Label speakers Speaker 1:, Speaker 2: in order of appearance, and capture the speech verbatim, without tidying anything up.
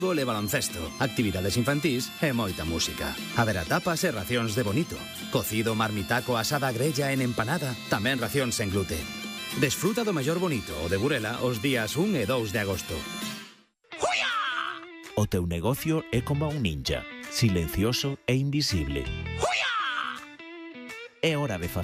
Speaker 1: fútbol e baloncesto, actividades infantís e moita música. Haberá tapas e racións de bonito. Cocido, marmitaco, asada grella en empanada, tamén racións sen glute. Desfruta do mellor bonito o de Burela os días un e dous de agosto.
Speaker 2: O teu negocio é como un ninja, silencioso e invisible. É hora de facer